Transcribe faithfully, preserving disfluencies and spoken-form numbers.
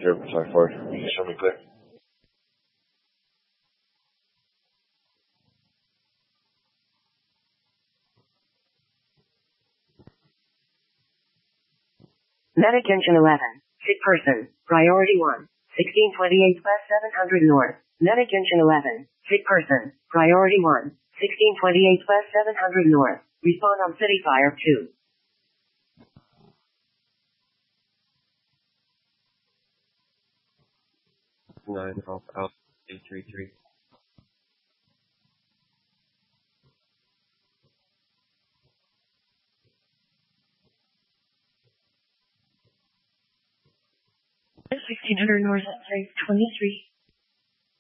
zero five four. You can show me clear. Med attention eleven. Sick person. Priority one. sixteen twenty-eight West seven hundred North. Med attention eleven. Sick person. Priority one. sixteen twenty-eight West seven hundred North. Respond on City Fire two. nine Alpha Alpha eight three three. sixteen hundred North at six twenty-three.